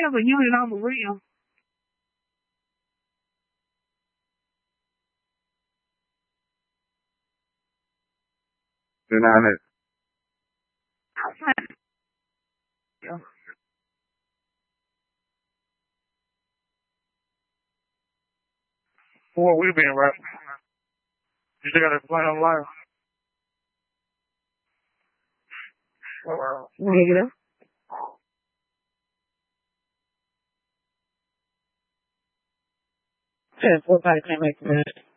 have a unit on the rim. Then I Yeah. What we been rapping? You still got to explain on live. Negative. Okay, 4 body came back to that.